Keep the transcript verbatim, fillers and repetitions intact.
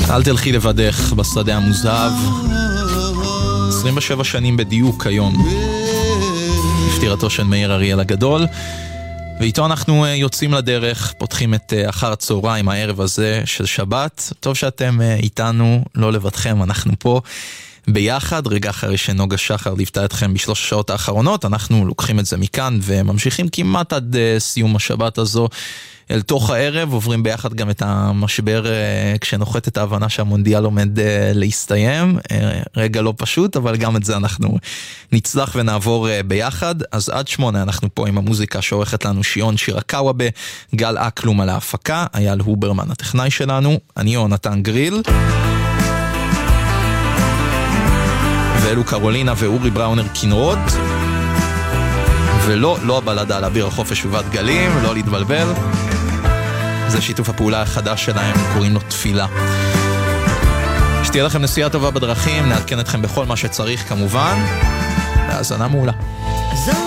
אל תלכי לבדך בשדה המוזהב. עשרים ושבע שנים בדיוק היום נפטירתו של מאיר אריאל הגדול, ואיתו אנחנו יוצאים לדרך, פותחים את אחר הצהריים הערב הזה של שבת. טוב שאתם איתנו, לא לבדכם, אנחנו פה ביחד. רגע אחרי שנוגה שחר ליוותה אתכם בשלוש השעות האחרונות, אנחנו לוקחים את זה מכאן וממשיכים כמעט עד סיום השבת הזו אל תוך הערב, עוברים ביחד גם את המשבר כשנוחת את ההבנה שהמונדיאל עומד להסתיים. רגע לא פשוט, אבל גם את זה אנחנו נצלח ונעבור ביחד. אז עד שמונה אנחנו פה עם המוזיקה שעורכת לנו שיון שירקאווה, גל אקלום על ההפקה, אייל הוברמן הטכנאי שלנו, אני יונתן גריל, ואלו קרולינה ואורי בראונר כינרות. ולא, לא הבלדה על אביר החופש ובת גלים, לא להתבלבל, זה שיתוף הפעולה החדש שלהם, קוראים לו תפילה. שתהיה לכם נסיעה טובה בדרכים, נעדכן אתכם בכל מה שצריך כמובן, והאזנה מעולה.